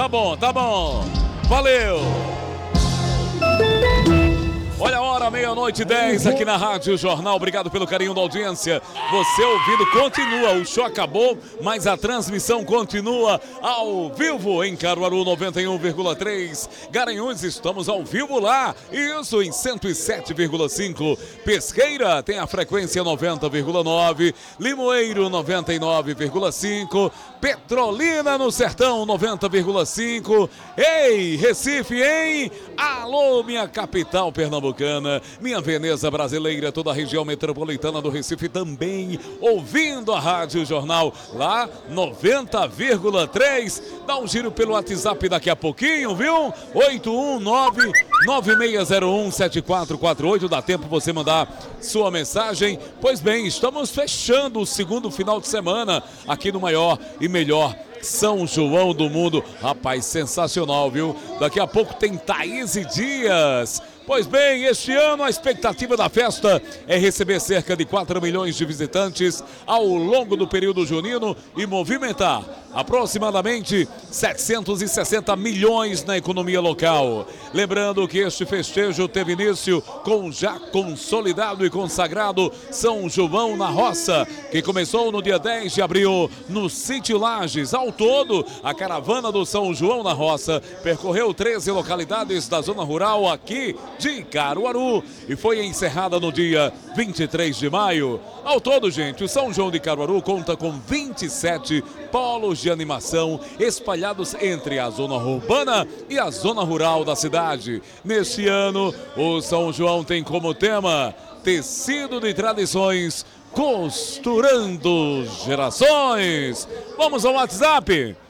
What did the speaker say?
Tá bom, tá bom. Valeu. Olha a hora, 00:10 aqui na Rádio Jornal. Obrigado pelo carinho da audiência. Você ouvindo, continua. O show acabou, mas a transmissão continua ao vivo em Caruaru 91,3. Garanhuns, estamos ao vivo lá. Isso em 107,5. Pesqueira tem a frequência 90,9. Limoeiro 99,5. Petrolina no Sertão 90,5. Ei, Recife, hein? Alô, minha capital pernambucana, minha Veneza brasileira, toda a região metropolitana do Recife também ouvindo a Rádio Jornal lá 90,3. Dá um giro pelo WhatsApp daqui a pouquinho, viu? 819-9601-7448. Dá tempo você mandar sua mensagem. Pois bem, estamos fechando o segundo final de semana aqui no maior e melhor São João do mundo. Rapaz, sensacional, viu? Daqui a pouco tem Thaís e Dias. Pois bem, este ano a expectativa da festa é receber cerca de 4 milhões de visitantes ao longo do período junino e movimentar aproximadamente 760 milhões na economia local. Lembrando que este festejo teve início com já consolidado e consagrado São João na Roça, que começou no dia 10 de abril no Sítio Lages. Ao todo, a caravana do São João na Roça percorreu 13 localidades da zona rural aqui de Caruaru e foi encerrada no dia 23 de maio. Ao todo, gente, o São João de Caruaru conta com 27 polos de animação espalhados entre a zona urbana e a zona rural da cidade. Neste ano, o São João tem como tema tecido de tradições, costurando gerações. Vamos ao WhatsApp.